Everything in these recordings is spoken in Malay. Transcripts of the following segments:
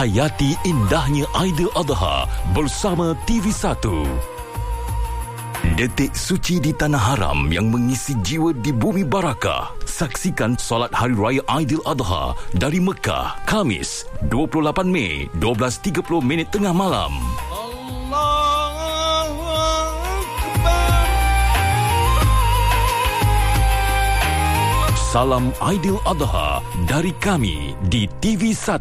Hayati indahnya Aidiladha bersama TV1. Detik suci di tanah haram yang mengisi jiwa di bumi barakah. Saksikan solat Hari Raya Aidiladha dari Mekah, Khamis 28 Mei 12.30 tengah malam. Salam Aidiladha dari kami di TV1.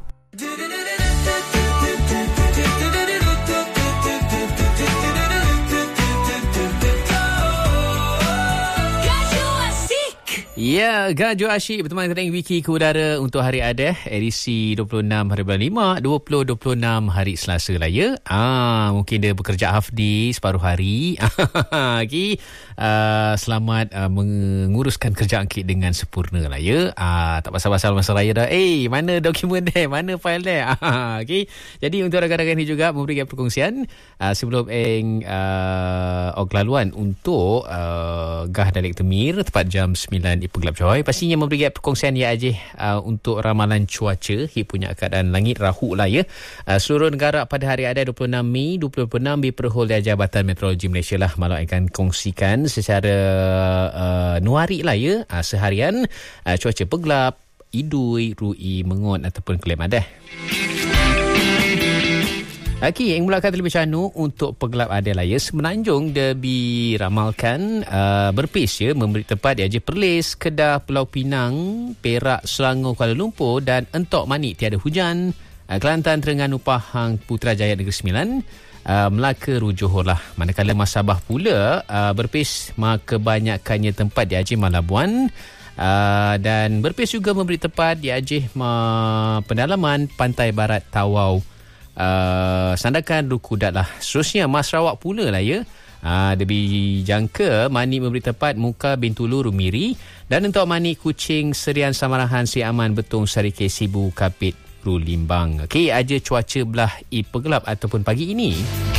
Ya, Gaju Asyik berteman dengan Wiki ke udara untuk hari Adeh, edisi 26 hari bulan 5, 2026 hari Selasa lah ya. Mungkin dia bekerja hafdi separuh hari. Okay. Selamat menguruskan kerjaan Kik dengan sempurna lah ya. Tak pasal-pasal masa raya dah. Mana dokumen dia? Mana file dia? Okay. Jadi untuk rakan-rakan ini juga memberikan perkongsian sebelum laluan untuk Gah Dialek Temir tepat jam 9 Pegelap Joy. Pastinya memberikan perkongsian ya Ajih untuk ramalan cuaca. Hip punya keadaan langit rahu lah ya. Seluruh negara pada hari ada 26 Mei 2026 diperhol dari Jabatan Meteorologi Malaysia lah. Malam akan kongsikan secara nuari lah ya. Seharian cuaca pegelap, idui, rui, mengon ataupun kelem adah. Okey, yang mulakan terlebih canu untuk pegelap Adelaide, Semenanjung dia diramalkan berpis ya, memberi tempat di Aceh Perlis, Kedah, Pulau Pinang, Perak, Selangor, Kuala Lumpur dan Entok Manik tiada hujan. Kelantan, Terengganu, Pahang, Putrajaya, Negeri Sembilan, Melaka, Johor lah. Manakala Sabah pula berpis kebanyakannya tempat di Aceh Malabuan. Dan berpis juga memberi tempat di Aceh Pendalaman, Pantai Barat, Tawau, Sandakan, Rukudat lah. Seterusnya Mas Sarawak pula lah ya. Dia dijangka Manik memberi tempat Muka, Bintulu, Rumiri dan Entok Manik, Kuching, Serian, Samarahan, Sri Aman, Betong, Sarike, Sibu, Kapit, Rulimbang. Okey, aja cuaca belah pegelap ataupun pagi ini.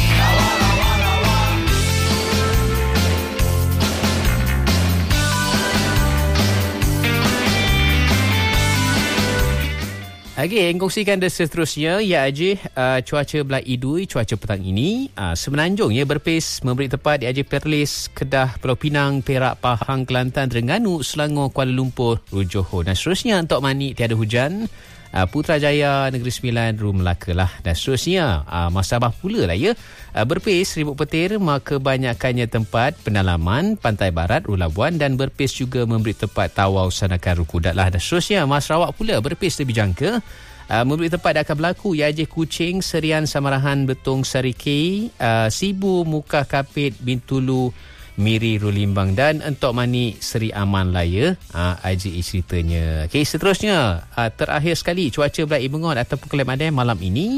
Okey, kongsikan seterusnya ya Aceh cuaca belah idui cuaca petang ini. Semenanjung ya berpis memberi tempat di Aceh Perlis, Kedah, Pulau Pinang, Perak, Pahang, Kelantan, Terengganu, Selangor, Kuala Lumpur, Johor dan seterusnya. Entok Manik tiada hujan. Putrajaya, Negeri Sembilan, Melaka lah dan seterusnya. Sabah pula lah ya. Berpis ribut petir kebanyakannya tempat Pendalaman, Pantai Barat, Labuan dan berpis juga memberi tempat Tawau, Sandakan, Rukudat lah dan seterusnya. Sarawak pula berpis lebih jangka memberi tempat akan berlaku ya Aceh Kuching, Serian, Samarahan, Betong, Sarike, Sibu, Muka, Kapit, Bintulu, Miri, Rulimbang dan Entok Manik, Seri Aman lah ya. IGE ceritanya. Okey, seterusnya terakhir sekali cuaca belah Bengon ataupun Kelab Adai malam ini.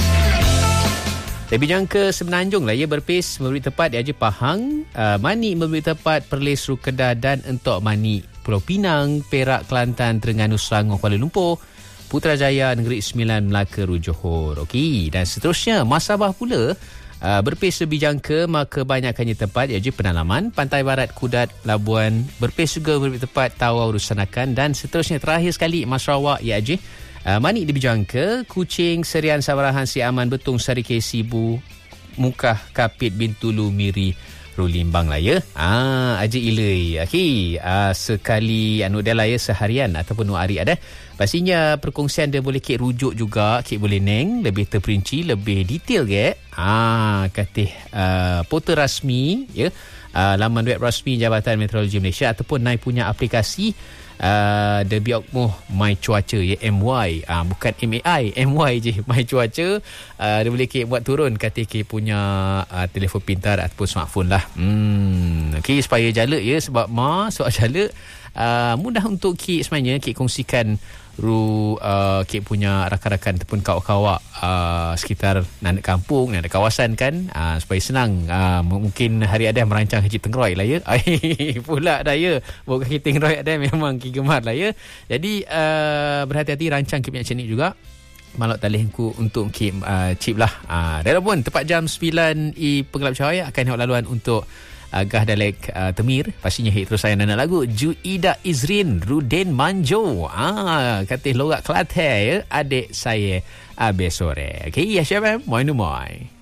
Lebih jangka Semenanjung lah ya berpis memberi tempat di Aceh Pahang, Manik memberi tempat Perlis, Kedah dan Entok Manik, Pulau Pinang, Perak, Kelantan, Terengganu, Selangor, Kuala Lumpur, Putrajaya, Negeri Sembilan, Melaka, Johor. Okey, dan seterusnya Sabah pula berpis lebih jangka kebanyakannya tempat iaitu Pendalaman, Pantai Barat, Kudat, Labuan, berpis juga memberi tempat Tawau, Rusanakan dan seterusnya. Terakhir sekali Sarawak iaitu Manik lebih jangka Kuching, Serian, Samarahan, Si Aman, Betong, Sarike, Sibu, Mukah, Kapit, Bintulu, Miri, Rulimbang lah ya. Aja ilai. Okey, sekali dia lah ya seharian ataupun 2 hari ada. Pastinya perkongsian dia boleh Kik rujuk juga, Kik boleh neng lebih terperinci, lebih detail ke. Katih portal rasmi ya. Laman web rasmi Jabatan Meteorologi Malaysia ataupun naik punya aplikasi The Biokmoh My Cuaca ya, MY, bukan MAI, MY je, My Cuaca. Dia boleh Kik buat turun kata Kik punya telefon pintar ataupun smartphone lah. Okey, supaya jala ya, sebab soal jala mudah untuk Kik sebenarnya Kik kongsikan Kik punya rakan-rakan ataupun kawak-kawak sekitar nak kampung, nak kawasan kan, supaya senang. Mungkin hari ada merancang Haji Tengroy lah ya. Pula dah ya, bukan Haji Tengroy ada memang Kik gemar lah ya. Jadi berhati-hati rancang Kik punya channel juga. Malak talihku untuk Kik chip lah. Dah pun tepat jam 9 Pegelap Cahaya akan tengok laluan untuk Agah Dalek Temir. Pastinya hit terus saya anak lagu Juida Izrin Rudin Manjo. Katih lorak Kelantan ya. Adik saya Abe Sore. Okay, ya Syabam. Moi.